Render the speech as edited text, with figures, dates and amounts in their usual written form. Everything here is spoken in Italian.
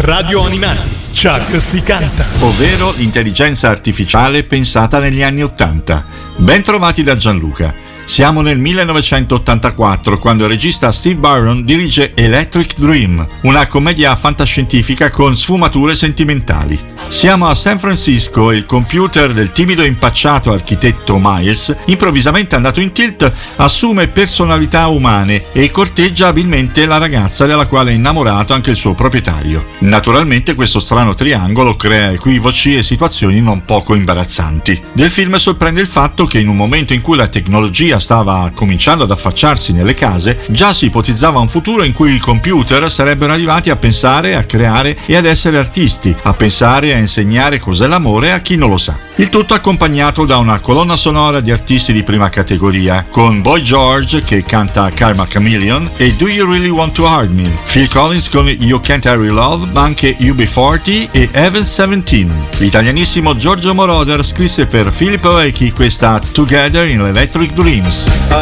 Radio Animati, Chuck si canta. Ovvero l'intelligenza artificiale pensata negli anni '80. Ben trovati da Gianluca. Siamo nel 1984 quando il regista Steve Barron dirige Electric Dream, una commedia fantascientifica con sfumature sentimentali. Siamo a San Francisco e il computer del timido e impacciato architetto Miles, improvvisamente andato in tilt, assume personalità umane e corteggia abilmente la ragazza della quale è innamorato anche il suo proprietario. Naturalmente questo strano triangolo crea equivoci e situazioni non poco imbarazzanti. Del film sorprende il fatto che in un momento in cui la tecnologia stava cominciando ad affacciarsi nelle case, già si ipotizzava un futuro in cui i computer sarebbero arrivati a pensare, a creare e ad essere artisti, a pensare e a insegnare cos'è l'amore a chi non lo sa. Il tutto accompagnato da una colonna sonora di artisti di prima categoria, con Boy George che canta Karma Chameleon e Do You Really Want to Hurt Me, Phil Collins con You Can't Hurry Love, ma anche UB40 e Even 17. L'italianissimo Giorgio Moroder scrisse per Filippo Echi questa Together in Electric Dreams.